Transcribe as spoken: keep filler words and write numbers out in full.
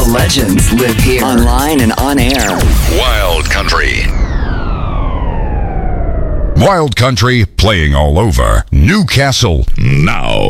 The legends live here. Online and on air. Wild Country. Wild Country playing all over Newcastle now.